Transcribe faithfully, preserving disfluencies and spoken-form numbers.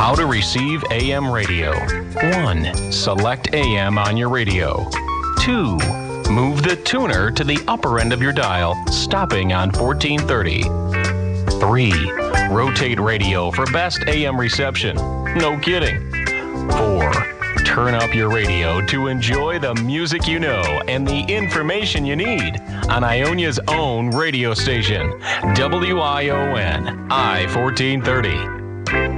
How to receive A M radio. one. Select A M on your radio. two. Move the tuner to the upper end of your dial, stopping on fourteen thirty. three. Rotate radio for best A M reception. No kidding. four. Turn up your radio to enjoy the music you know and the information you need on Ionia's own radio station, W I O N I fourteen thirty.